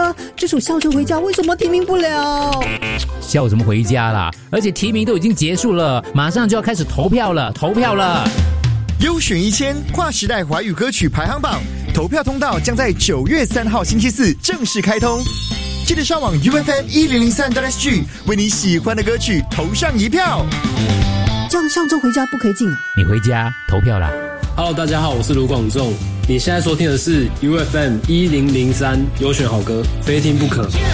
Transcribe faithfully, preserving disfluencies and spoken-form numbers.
歌，这首《笑着回家》为什么提名不了？ 笑什么回家啦？而且提名都已经结束了，马上就要开始投票了，投票了！ 优选一千跨时代华语歌曲排行榜投票通道将在九月三号星期四正式开通，记得上网 U F M 一零零三 S G 为你喜欢的歌曲投上一票。 这样上周回家不可以进啊？ 你回家投票啦。 Hello， 大家好，我是卢广仲。你现在收听的是 U F M 一零零三优选好歌，非听不可。